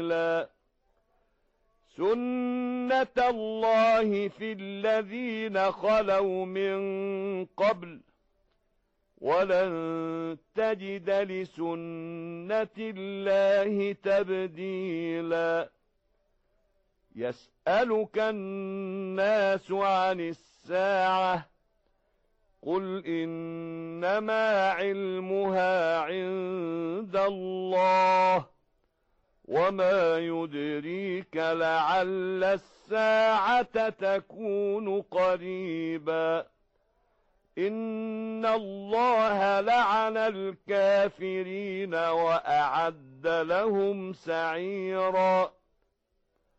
تبديلا سنة الله في الذين خلوا من قبل ولن تجد لسنة الله تبديلا يسألك الناس عن الساعة قل إنما علمها عند الله وما يدريك لعل الساعة تكون قريبا إن الله لعن الكافرين وأعد لهم سعيرا